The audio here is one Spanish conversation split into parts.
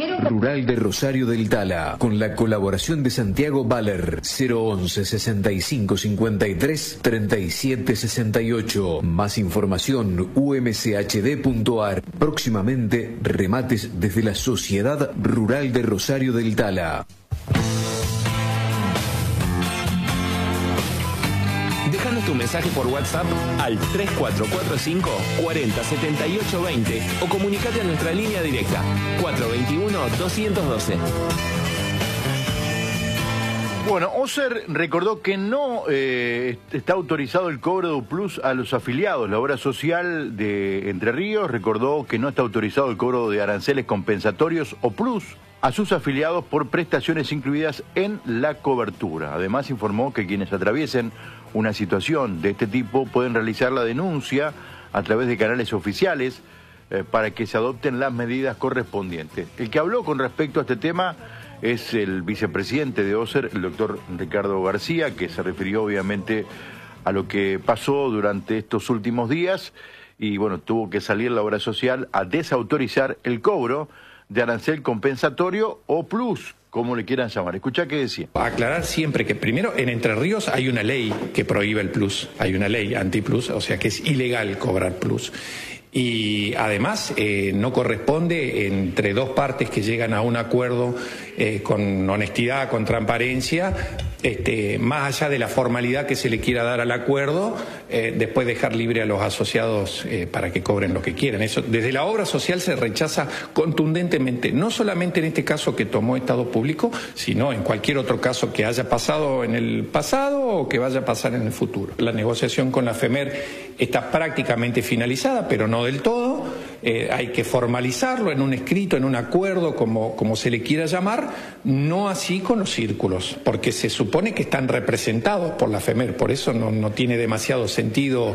primero... Rural de Rosario del Tala, con la colaboración de Santiago Baller, 011 65 53 37 68. Más información, umchd.ar. Próximamente, remates desde la Sociedad Rural de Rosario del Tala. Déjanos tu mensaje por WhatsApp al 3445 40 78 20 o comunicate a nuestra línea directa 421 212. Bueno, Oser recordó que no está autorizado el cobro de Plus a los afiliados. La obra social de Entre Ríos recordó que no está autorizado el cobro de aranceles compensatorios o Plus a sus afiliados por prestaciones incluidas en la cobertura. Además, informó que quienes atraviesen una situación de este tipo pueden realizar la denuncia a través de canales oficiales para que se adopten las medidas correspondientes. El que habló con respecto a este tema es el vicepresidente de Oser, el doctor Ricardo García, que se refirió obviamente a lo que pasó durante estos últimos días y bueno, tuvo que salir la obra social a desautorizar el cobro de arancel compensatorio o Plus, como le quieran llamar. Escuchá qué decía. Aclarar siempre que primero en Entre Ríos hay una ley que prohíbe el Plus, hay una ley anti-Plus, o sea que es ilegal cobrar Plus. Y además no corresponde entre dos partes que llegan a un acuerdo con honestidad, con transparencia, más allá de la formalidad que se le quiera dar al acuerdo, después dejar libre a los asociados para que cobren lo que quieran. Eso, desde la obra social se rechaza contundentemente, no solamente en este caso que tomó Estado Público, sino en cualquier otro caso que haya pasado en el pasado o que vaya a pasar en el futuro. La negociación con la FEMER está prácticamente finalizada, pero no del todo. Hay que formalizarlo en un escrito, en un acuerdo, como se le quiera llamar, no así con los círculos, porque se supone que están representados por la FEMER, por eso no tiene demasiado sentido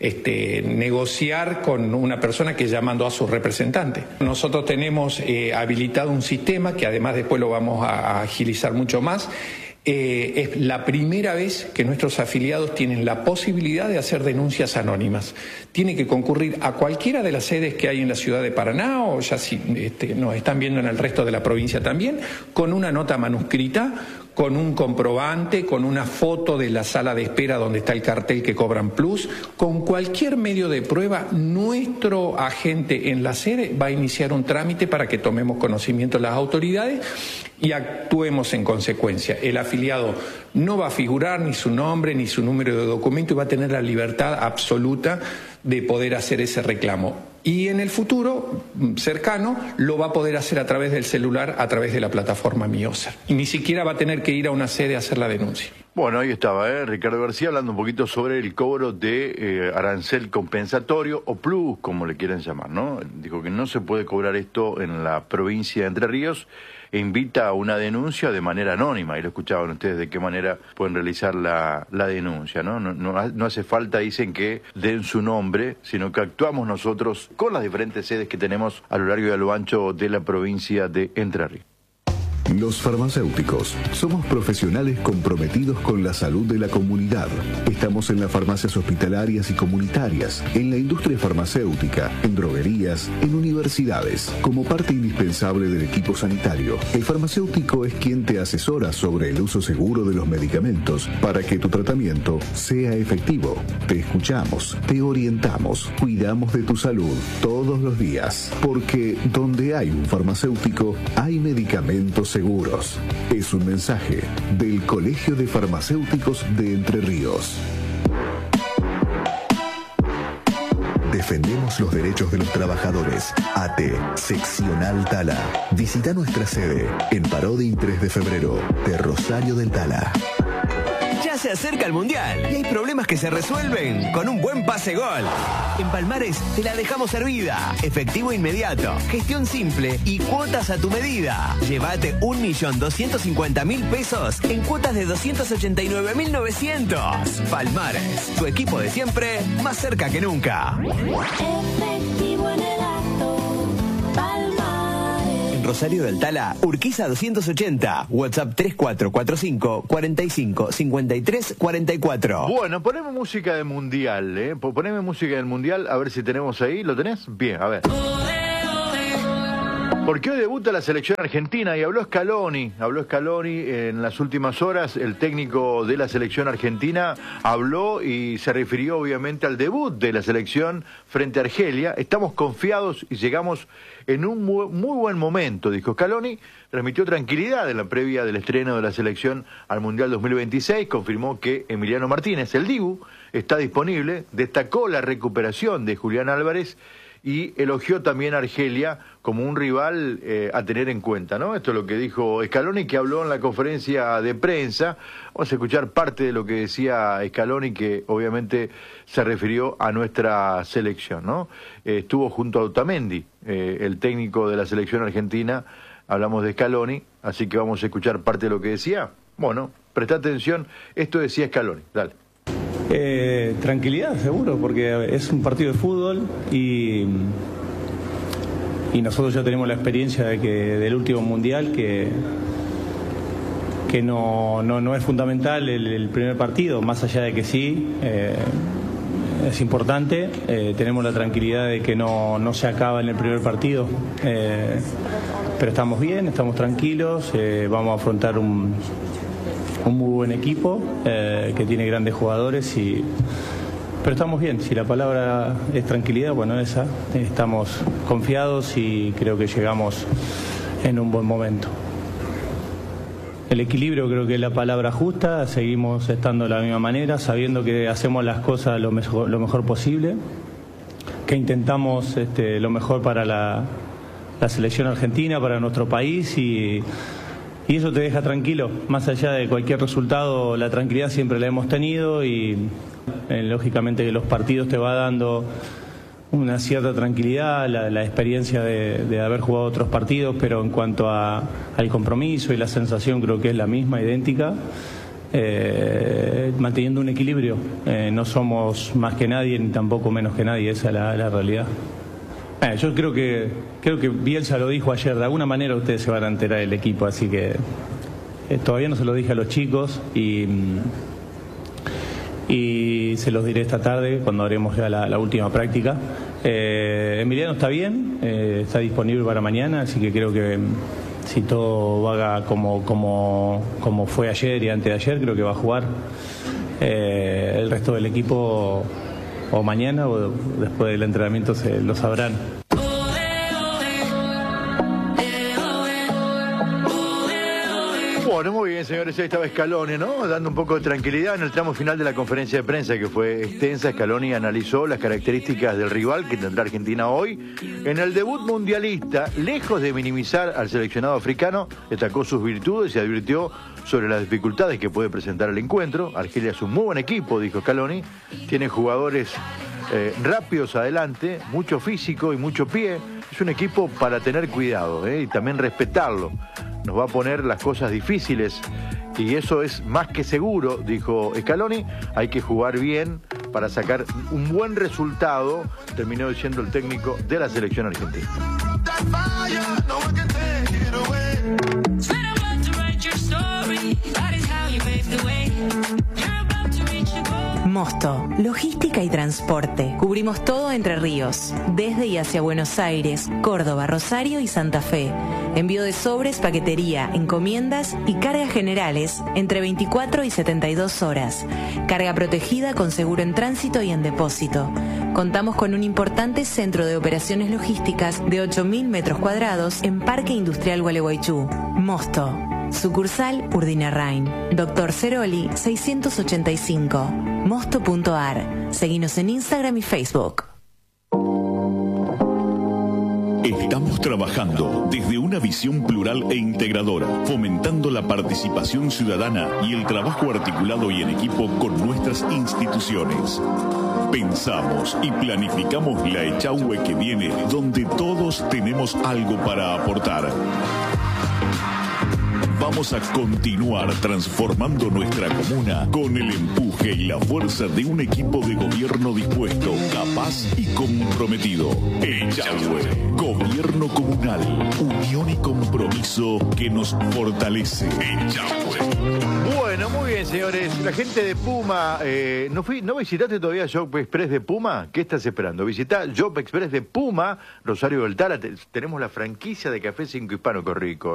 negociar con una persona que llamando a su representante. Nosotros tenemos habilitado un sistema que además después lo vamos a agilizar mucho más. Es la primera vez que nuestros afiliados tienen la posibilidad de hacer denuncias anónimas. Tiene que concurrir a cualquiera de las sedes que hay en la ciudad de Paraná, o ya si nos están viendo en el resto de la provincia también, con una nota manuscrita, con un comprobante, con una foto de la sala de espera donde está el cartel que cobran Plus, con cualquier medio de prueba. Nuestro agente en la sede va a iniciar un trámite para que tomemos conocimiento de las autoridades y actuemos en consecuencia. El afiliado no va a figurar ni su nombre ni su número de documento y va a tener la libertad absoluta de poder hacer ese reclamo. Y en el futuro cercano lo va a poder hacer a través del celular, a través de la plataforma Mi Oser. Y ni siquiera va a tener que ir a una sede a hacer la denuncia. Bueno, ahí estaba Ricardo García hablando un poquito sobre el cobro de arancel compensatorio o Plus, como le quieran llamar, ¿no? Dijo que no se puede cobrar esto en la provincia de Entre Ríos e invita a una denuncia de manera anónima. Y lo escuchaban ustedes de qué manera pueden realizar la denuncia, ¿no? No hace falta, dicen, que den su nombre, sino que actuamos nosotros con las diferentes sedes que tenemos a lo largo y a lo ancho de la provincia de Entre Ríos. Los farmacéuticos somos profesionales comprometidos con la salud de la comunidad. Estamos en las farmacias hospitalarias y comunitarias, en la industria farmacéutica, en droguerías, en universidades. Como parte indispensable del equipo sanitario, el farmacéutico es quien te asesora sobre el uso seguro de los medicamentos para que tu tratamiento sea efectivo. Te escuchamos, te orientamos, cuidamos de tu salud todos los días, porque donde hay un farmacéutico, hay medicamentos seguros. Es un mensaje del Colegio de Farmacéuticos de Entre Ríos. Defendemos los derechos de los trabajadores. ATE, Seccional Tala. Visita nuestra sede en Parodi 3 de febrero de Rosario del Tala. Ya se acerca el Mundial y hay problemas que se resuelven con un buen pase-gol. En Palmares te la dejamos servida. Efectivo inmediato, gestión simple y cuotas a tu medida. Llévate 1.250.000 pesos en cuotas de 289.900. Palmares, tu equipo de siempre, más cerca que nunca. Efectivo en el acto, Palmares. Rosario del Tala, Urquiza 280, WhatsApp 3445 45 53 44. Bueno, ponemos música de mundial, Poneme música del mundial, a ver si tenemos ahí. ¿Lo tenés? Bien, a ver. Porque hoy debuta la selección argentina y habló Scaloni en las últimas horas. El técnico de la selección argentina habló y se refirió obviamente al debut de la selección frente a Argelia. Estamos confiados y llegamos en un muy buen momento, dijo Scaloni. Transmitió tranquilidad en la previa del estreno de la selección al Mundial 2026. Confirmó que Emiliano Martínez, el Dibu, está disponible. Destacó la recuperación de Julián Álvarez y elogió también a Argelia como un rival a tener en cuenta, ¿no? Esto es lo que dijo Scaloni, que habló en la conferencia de prensa. Vamos a escuchar parte de lo que decía Scaloni, que obviamente se refirió a nuestra selección, ¿no? Estuvo junto a Otamendi, el técnico de la selección argentina. Hablamos de Scaloni, así que vamos a escuchar parte de lo que decía. Bueno, presta atención, esto decía Scaloni, dale. Tranquilidad, seguro, porque es un partido de fútbol y nosotros ya tenemos la experiencia del último mundial que no es fundamental el primer partido, más allá de que sí es importante. Tenemos la tranquilidad de que no se acaba en el primer partido, pero estamos bien, estamos tranquilos, vamos a afrontar un muy buen equipo que tiene grandes jugadores, pero estamos bien. Si la palabra es tranquilidad, bueno, esa, estamos confiados y creo que llegamos en un buen momento. El equilibrio creo que es la palabra justa. Seguimos estando de la misma manera, sabiendo que hacemos las cosas lo mejor posible, que intentamos lo mejor para la selección argentina, para nuestro país, y eso te deja tranquilo. Más allá de cualquier resultado, la tranquilidad siempre la hemos tenido y lógicamente que los partidos te va dando una cierta tranquilidad, la experiencia de haber jugado otros partidos, pero en cuanto al compromiso y la sensación creo que es la misma, idéntica, manteniendo un equilibrio. No somos más que nadie ni tampoco menos que nadie, esa es la realidad. Yo creo que Bielsa lo dijo ayer, de alguna manera ustedes se van a enterar del equipo, así que todavía no se lo dije a los chicos y se los diré esta tarde cuando haremos ya la última práctica. Emiliano está bien, está disponible para mañana, así que creo que si todo va como fue ayer y antes de ayer, creo que va a jugar. El resto del equipo o mañana o después del entrenamiento lo sabrán. Bueno, muy bien, señores, ahí estaba Scaloni, ¿no? Dando un poco de tranquilidad en el tramo final de la conferencia de prensa, que fue extensa. Scaloni analizó las características del rival que tendrá Argentina hoy. En el debut mundialista, lejos de minimizar al seleccionado africano, destacó sus virtudes y advirtió sobre las dificultades que puede presentar el encuentro. Argelia es un muy buen equipo, dijo Scaloni. Tiene jugadores rápidos adelante, mucho físico y mucho pie. Es un equipo para tener cuidado y también respetarlo. Nos va a poner las cosas difíciles y eso es más que seguro, dijo Scaloni. Hay que jugar bien para sacar un buen resultado, terminó diciendo el técnico de la selección argentina. Mosto, logística y transporte. Cubrimos todo Entre Ríos, desde y hacia Buenos Aires, Córdoba, Rosario y Santa Fe. Envío de sobres, paquetería, encomiendas y cargas generales entre 24 y 72 horas. Carga protegida con seguro en tránsito y en depósito. Contamos con un importante centro de operaciones logísticas de 8.000 metros cuadrados en Parque Industrial Gualeguaychú. Mosto. Sucursal Urdinarrain. Dr. Ceroli 685. Mosto.ar. Seguinos en Instagram y Facebook. Estamos trabajando desde una visión plural e integradora, fomentando la participación ciudadana y el trabajo articulado y en equipo con nuestras instituciones. Pensamos y planificamos la Echagüe que viene, donde todos tenemos algo para aportar. Vamos vamos a continuar transformando nuestra comuna con el empuje y la fuerza de un equipo de gobierno dispuesto, capaz y comprometido. Echagüe, gobierno comunal, unión y compromiso que nos fortalece. Echagüe. Bueno, muy bien, señores. La gente de Puma, ¿no visitaste todavía Job Express de Puma? ¿Qué estás esperando? Visita Job Express de Puma, Rosario del Tala. Tenemos la franquicia de Café 5 Hispano Corrico.